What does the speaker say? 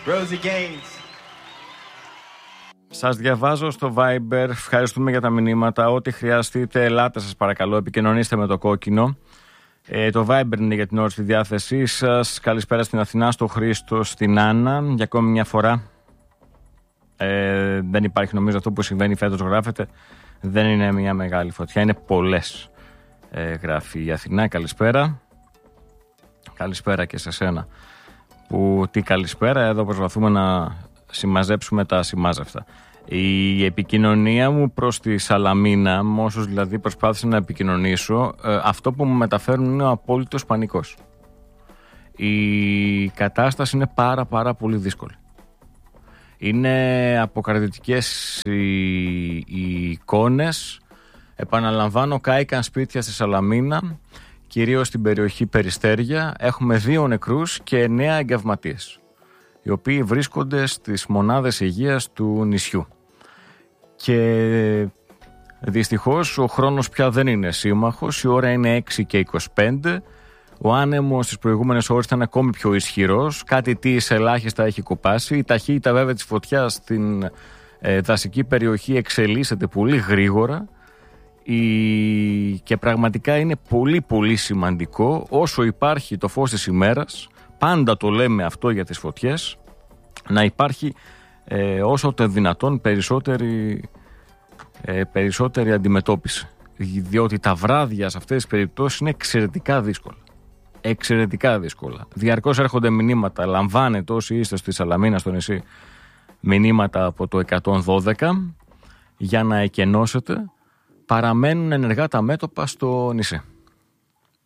Rosie Gaines. Σας διαβάζω στο Viber, ευχαριστούμε για τα μηνύματα. Ό,τι χρειαστείτε, ελάτε σας παρακαλώ, επικοινωνήστε με το κόκκινο. Το Viber είναι για την ώρα στη διάθεσή σας. Καλησπέρα στην Αθηνά, στο Χρήστο, στην Άννα. Για ακόμη μια φορά, δεν υπάρχει νομίζω αυτό που συμβαίνει φέτος, γράφεται. Δεν είναι μια μεγάλη φωτιά, είναι πολλές, γράφει η Αθηνά. Καλησπέρα. Καλησπέρα και σε σένα. Τι καλησπέρα, εδώ προσπαθούμε να συμμαζέψουμε τα ασημάζευτα. Η επικοινωνία μου προς τη Σαλαμίνα, με όσους δηλαδή προσπάθησα να επικοινωνήσω, αυτό που μου μεταφέρουν είναι ο απόλυτος πανικός. Η κατάσταση είναι πάρα πολύ δύσκολη. Είναι αποκαρδιωτικές οι εικόνες. Επαναλαμβάνω, κάηκαν σπίτια στη Σαλαμίνα, κυρίως στην περιοχή Περιστέρια. Έχουμε 2 νεκρούς και 9 εγκαυματίες, οι οποίοι βρίσκονται στις μονάδες υγείας του νησιού. Και δυστυχώς ο χρόνος πια δεν είναι σύμμαχος, η ώρα είναι 6 και 25, ο άνεμος στις προηγούμενες ώρες ήταν ακόμη πιο ισχυρός, κάτι τις ελάχιστα έχει κοπάσει, η ταχύτητα βέβαια της φωτιάς στην δασική περιοχή εξελίσσεται πολύ γρήγορα και πραγματικά είναι πολύ σημαντικό όσο υπάρχει το φως της ημέρας, πάντα το λέμε αυτό για τις φωτιές, να υπάρχει όσο το δυνατόν περισσότερη αντιμετώπιση, διότι τα βράδια σε αυτές τις περιπτώσεις είναι εξαιρετικά δύσκολα. Διαρκώς έρχονται μηνύματα, λαμβάνετε όσοι είστε στη Σαλαμίνα στο νησί μηνύματα από το 112 για να εκενώσετε. Παραμένουν ενεργά τα μέτωπα στο νησί.